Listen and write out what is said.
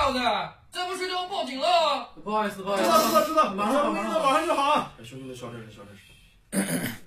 样子？再不睡就要报警了。 不好意思，不好意思， 知道，马上就好。 兄弟们，小点声。